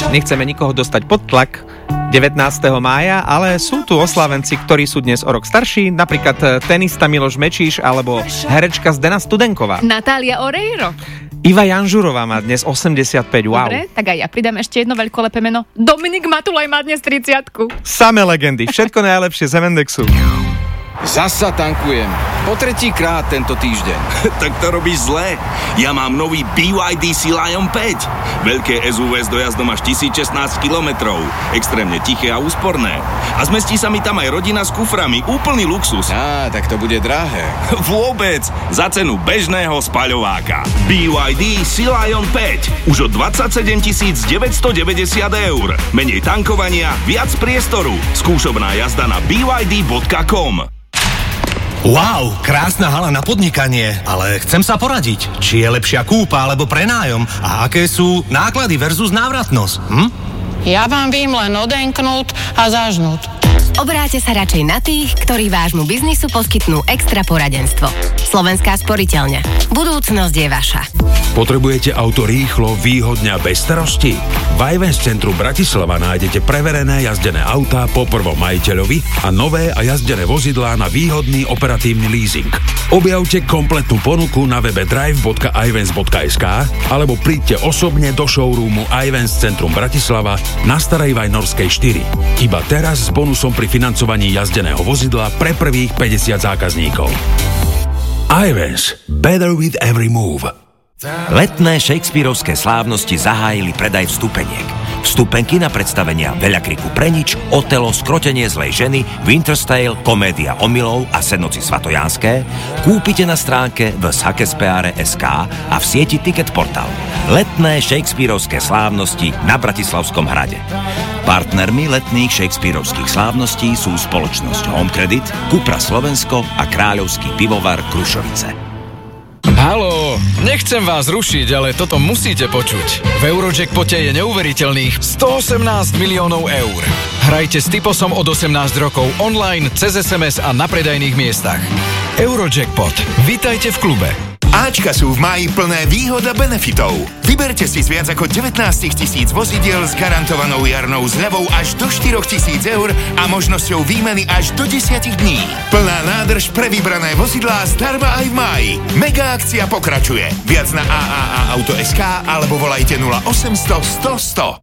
Nechceme nikoho dostať pod tlak 19. mája, ale sú tu oslávenci, ktorí sú dnes o rok starší, napríklad tenista Miloš Mečíš alebo herečka Zdena Studenková. Natália Oreiro. Iva Janžurová má dnes 85, wow. Dobre, tak aj ja pridám ešte jedno veľkolepé meno. Dominik Matulaj má dnes 30. Samé legendy, všetko najlepšie z M-Indexu. Zasa tankujem. Po 3-krát tento týždeň. Tak to robíš zle. Ja mám nový BYD Sea Lion 5. Veľké SUV s dojazdom až 1016 km. Extrémne tiché a úsporné. A zmestí sa mi tam aj rodina s kuframi. Úplný luxus. Tak to bude drahé. Vôbec. Za cenu bežného spaľováka. BYD Sea Lion 5. Už od 27 990 eur. Menej tankovania, viac priestoru. Skúšobná jazda na byd.com. Wow, krásna hala na podnikanie, ale chcem sa poradiť, či je lepšia kúpa alebo prenájom a aké sú náklady versus návratnosť. Ja vám vím len odenknúť a zažnúť. Obráťte sa radšej na tých, ktorí vášmu biznisu poskytnú extra poradenstvo. Slovenská sporiteľňa. Budúcnosť je vaša. Potrebujete auto rýchlo, výhodne a bez starosti? V Ivens centru Bratislava nájdete preverené jazdené autá po prvom majiteľovi a nové a jazdené vozidlá na výhodný operatívny leasing. Objavte kompletnú ponuku na webe drive.ivens.sk alebo príďte osobne do showroomu Ivens centrum Bratislava na Starej Vajnorskej 4. Iba teraz s bonusom pri financovaní jazdeného vozidla pre prvých 50 zákazníkov. Ivens. Better with every move. Letné shakespearovské slávnosti zahájili predaj vstupeniek. Vstupenky na predstavenia Veľakriku pre nič, Otelo, Skrotenie zlej ženy, Winterstale, Komédia omylov a Sednoci svatojánske kúpite na stránke vshakespeare.sk a v sieti Ticket Portal. Letné shakespearovské slávnosti na Bratislavskom hrade. Partnermi letných shakespearovských slávností sú spoločnosť Home Credit, Cupra Slovensko a Kráľovský pivovar Krušovice. Haló, nechcem vás rušiť, ale toto musíte počuť. V Eurojackpote je neuveriteľných 118 miliónov eur. Hrajte s Typosom od 18 rokov online, cez SMS a na predajných miestach. Eurojackpot. Vitajte v klube. Ačka sú v máji plné výhod a benefitov. Vyberte si z viac ako 19 000 vozidiel s garantovanou jarnou zľavou až do 4 000 eur a možnosťou výmeny až do 10 dní. Plná nádrž pre vybrané vozidlá zdarma aj v máji. Mega akcia pokračuje. Viac na AAA-auto.sk alebo volajte 0800 100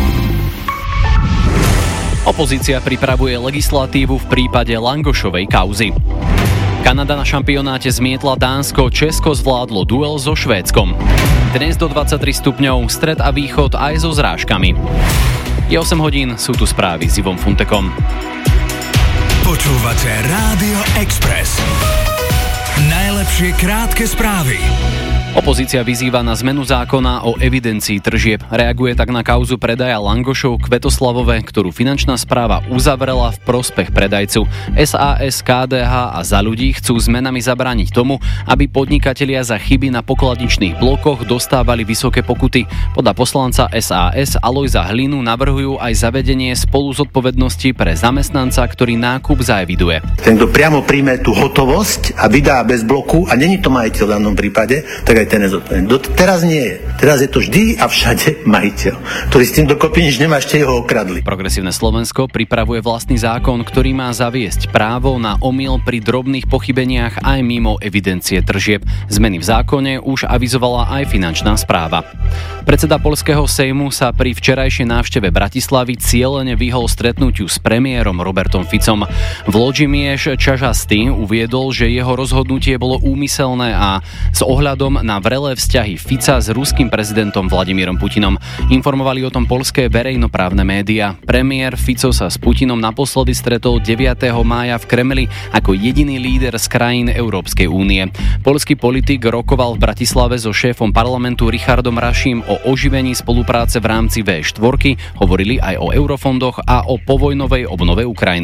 100. Opozícia pripravuje legislatívu v prípade Langošovej kauzy. Kanada na šampionáte zmietla Dánsko, Česko zvládlo duel so Švédskom. Dnes do 23 stupňov, stred a východ aj so zrážkami. Je 8 hodín, sú tu správy s Ivom Funtekom. Počúvate Rádio Express. Najlepšie krátke správy. Opozícia vyzýva na zmenu zákona o evidencii tržieb. Reaguje tak na kauzu predaja langošov Kvetoslavove, ktorú finančná správa uzavrela v prospech predajcu. SAS, KDH a Za ľudí chcú zmenami zabrániť tomu, aby podnikatelia za chyby na pokladničných blokoch dostávali vysoké pokuty. Podľa poslanca SAS Alojza Hlinu navrhujú aj zavedenie spoluzodpovednosti pre zamestnanca, ktorý nákup zaeviduje. Ten, kto priamo príjme tú hotovosť a vydá bez bloku, a není to majiteľ v danom prípade, tak aj ten je zodpovedný. Teraz nie je. Teraz je to vždy a všade majiteľ, ktorý s tým dokopy nič nemá, ešte ho okradli. Progresívne Slovensko pripravuje vlastný zákon, ktorý má zaviesť právo na omyl pri drobných pochybeniach aj mimo evidencie tržieb. Zmeny v zákone už avizovala aj finančná správa. Predseda poľského sejmu sa pri včerajšej návšteve Bratislavy cielene vyhol stretnutiu s premiérom Robertom Ficom. Vlodžimieš Čažasty uviedol, že jeho rozhodnutie bolo úmyselné a s ohľadom na vrelé vzťahy Fica s ruským prezidentom Vladimírom Putinom. Informovali o tom poľské verejnoprávne médiá. Premiér Fico sa s Putinom naposledy stretol 9. mája v Kremli ako jediný líder z krajín Európskej únie. Poľský politik rokoval v Bratislave so šéfom parlamentu Richardom Raším o oživení spolupráce v rámci V4, hovorili aj o eurofondoch a o povojnovej obnove Ukrajiny.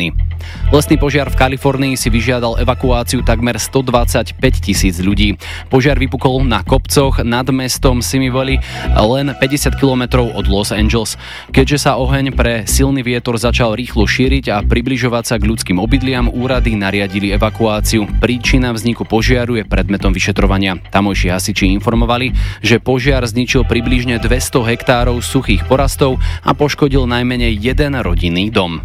Lesný požiar v Kalifornii si vyžiadal evakuáciu takmer 125 000 ľudí. Požiar vypukol na kopcoch nad mestom Simi Valley, len 50 km od Los Angeles. Keďže sa oheň pre silný vietor začal rýchlo šíriť a približovať sa k ľudským obydliam, úrady nariadili evakuáciu. Príčina vzniku požiaru je predmetom vyšetrovania. Tamojší hasiči informovali, že požiar zničil približne 200 hektárov suchých porastov a poškodil najmenej jeden rodinný dom.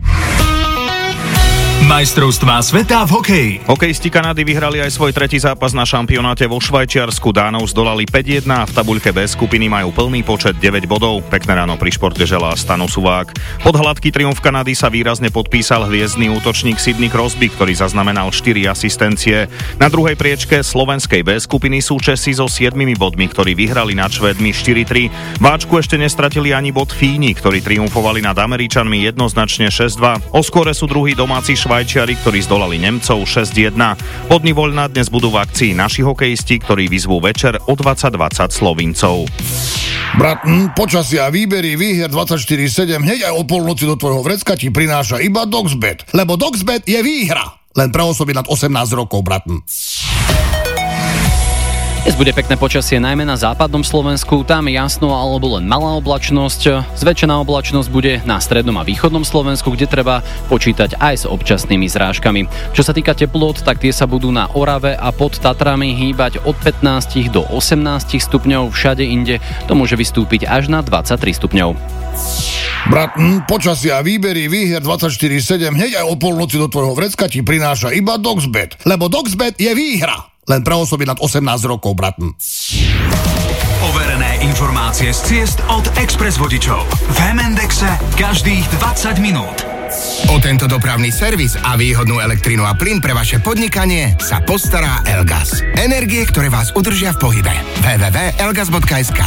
Majstrovstvá sveta v hokeji. Hokejisti Kanady vyhrali aj svoj tretí zápas na šampionáte vo Švajčiarsku. Dánov zdolali 5-1 a v tabuľke B skupiny majú plný počet 9 bodov. Pekné ráno pri športe želá Stano Suvák. Pod hladký triumf Kanady sa výrazne podpísal hviezdny útočník Sidney Crosby, ktorý zaznamenal 4 asistencie. Na druhej priečke slovenskej B skupiny sú Česi so 7 bodmi, ktorí vyhrali nad Švédmi 4-3. Váčku ešte nestratili ani bod Fíni, ktorí triumfovali nad Američanmi jednoznačne 6-2. O skóre sú druhý domáci Švajčiari, ktorí zdolali Nemcov 6-1. Po dni voľna dnes budú v akcii naši hokejisti, ktorí vyzvú večer o 20:20 Slovincov. Brat, počasia a výbery výhier 24/7 hneď aj o polnoci do tvojho vrecka ti prináša iba Doxbet. Lebo Doxbet je výhra. Len pre osoby nad 18 rokov, brat. Dnes bude pekné počasie najmä na západnom Slovensku, tam jasno alebo len malá oblačnosť. Zväčšená oblačnosť bude na strednom a východnom Slovensku, kde treba počítať aj s občasnými zrážkami. Čo sa týka teplôt, tak tie sa budú na Orave a pod Tatrami hýbať od 15 do 18 stupňov, všade inde to môže vystúpiť až na 23 stupňov. Brat, počasia a výbery výhier 24/7 hneď aj o polnoci do tvojho vrecka ti prináša iba Doxbet. Lebo Doxbet je výhra. Len pre osoby nad 18 rokov, brat. Overené informácie z ciest od Express vodičov. V Hemendexe každých 20 minút. O tento dopravný servis a výhodnú elektrinu a plyn pre vaše podnikanie sa postará Elgas. Energie, ktoré vás udržia v pohybe. www.elgas.sk.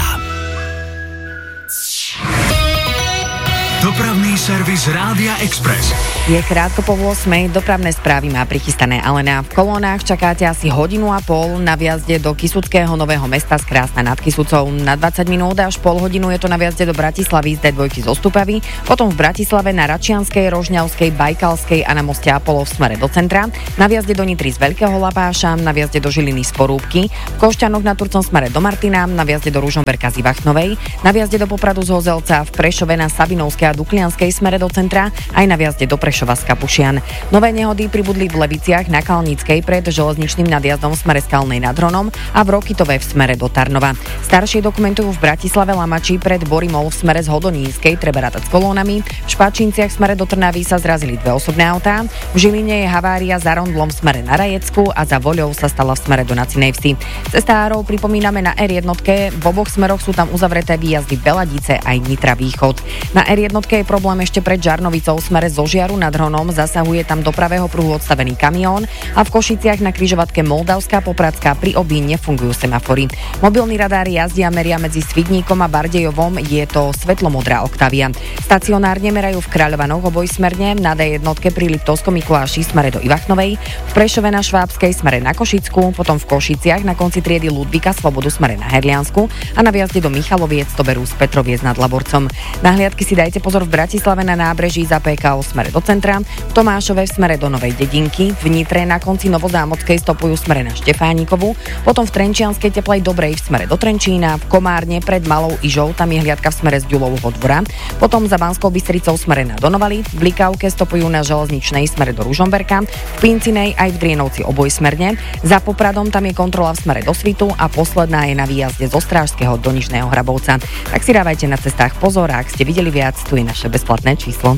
Dopravný servis Rádia Express. Je krátko po 8. Dopravné správy má prichystané Alena. V kolónach čakáte asi hodinu a pol na viazde do Kysuckého Nového Mesta z Krásna nad Kysucou. Na 20 minút až pol hodinu je to na viazde do Bratislavy z D2 zo Stupavy, potom v Bratislave na Račianskej, Rožňavskej, Bajkalskej a na moste Apollo v smere do centra, na viazde do Nitry z Veľkého Lapáša, na viazde do Žiliny z Porúbky, v Košťanoch na Turcom smere do Martina, na viazde do Ružomberka z Ivachnovej, na viazde do Popradu z Hozelca, v Prešove na Savinovskej a Duklianskej smere do centra, aj na viazde do Prešova z Kapušian. Nové nehody pribudli v Leviciach na Kalníckej pred železničným nadjazdom v smere Skalnej nad Hronom a v Rokytovej v smere do Tarnova. Staršie dokumentujú v Bratislave Lamači pred Borimol v smere z Hodonínskej, treba rátať s kolónami. V Špačinciach v smere do Trnavy sa zrazili dve osobné autá. V Žiline je havária za rondlom v smere na Rajecku a za Voľou sa stala v smere do Nacinej Vsi. Cestárov pripomíname na R1, v oboch smeroch sú tam uzavreté výjazdy Beladice aj Nitra Východ. Na R1 je problém ešte pred Žarnovicou v smere zo Žiaru nad Hronom, zasahuje tam do pravého pruhu odstavený kamión a v Košiciach na križovatke Moldavská Popradská pri Obí nefungujú semafory. Mobilný radár jazdia meria medzi Svidníkom a Bardejovom, je to svetlomodrá Octavia. Stacionárne merajú v Kráľovanoch obojsmerne, na D1 pri Liptovskom Mikuláši smere do Ivachnovej, v Prešove na Švábskej smere na Košicku, potom v Košiciach na konci triedy Ludvíka Slobodu smere na Herliansku a na viazde do Michaloviec to berú z Petroviec nad Laborcom. Na hliadky si dajte pozor v Bratislave na nábreží za PKO smere do centra, v Tomášove v smere do Novej Dedinky, v Nitre na konci Novozámodskej stopujú smere na Štefánikovu, potom v Trenčianskej Teplej Dobrej v smere do Trenčína, v Komárne pred Malou Ižou, tam je hliadka v smere z Ďulovho dvora, potom za Banskou Bystricou smere na Donovali, v Blikavke stopujú na Železničnej smere do Ružomberka, v Pincinej aj v Drienovci obojsmerne, za Popradom tam je kontrola v smere do Svitu a posledná je na výjazde zo Strážskeho do Nižného Hrabovca. Tak si dávajte na cestách pozor, ak ste videli viac, tu je naše bezplatné číslo.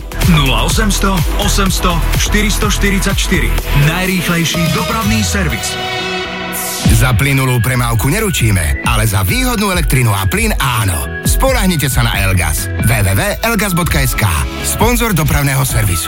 0800 800 444. Najrýchlejší dopravný servis. Za plynulú premávku neručíme, ale za výhodnú elektrinu a plyn áno. Spoľahnite sa na Elgas. www.elgas.sk. Sponzor dopravného servisu.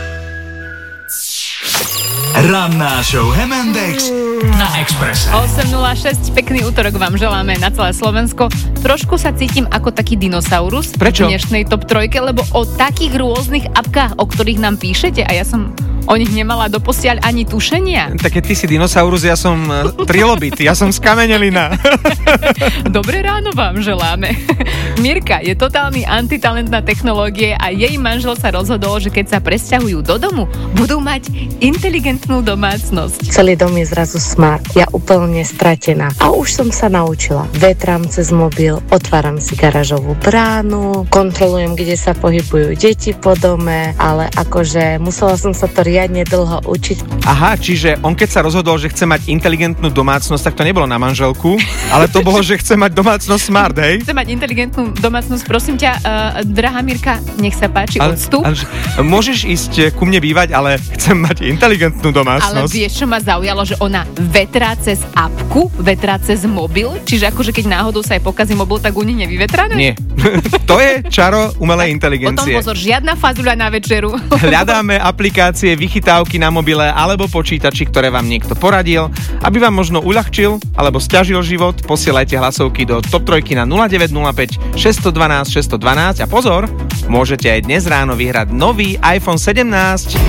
Ranná show Hemendex na Expresse. 8.06, pekný útorok vám želáme na celé Slovensko. Trošku sa cítim ako taký dinosaurus. Prečo? V dnešnej top trojke, lebo o takých rôznych apkách, o ktorých nám píšete, a ja som O nich nemala doposiaľ ani tušenia. Také ty si dinosaurus, ja som trilobit, ja som skamenelina. Dobré ráno vám želáme. Mirka je totálny antitalent na technológie a jej manžel sa rozhodol, že keď sa presťahujú do domu, budú mať inteligentnú domácnosť. Celý dom je zrazu smart, ja úplne stratená. A už som sa naučila. Vetrám cez mobil, otváram si garážovú bránu, kontrolujem, kde sa pohybujú deti po dome, ale akože musela som sa to riadne dlho učiť. Aha, čiže on keď sa rozhodol, že chce mať inteligentnú domácnosť, tak to nebolo na manželku, ale to bolo, že chce mať domácnosť smart, hej? Chce mať inteligentnú domácnosť, prosím ťa, drahá Mirka, nech sa páči, odstup. Môžeš ísť ku mne bývať, ale chcem mať inteligentnú domácnosť. Ale vieš, čo ma zaujalo, že ona vetrá cez apku, vetrá cez mobil, čiže akože keď náhodou sa jej pokazí mobil, tak u nich nevyvetrané? Nie. To je čaro umelej inteligencie. Potom pozor, žiadna fazuľa na večeru. Hľadáme aplikácie, vychytávky na mobile alebo počítači, ktoré vám niekto poradil, aby vám možno uľahčil alebo sťažil život. Posielajte hlasovky do Top 3 na 0905 612 612 a pozor, môžete aj dnes ráno vyhrať nový iPhone 17.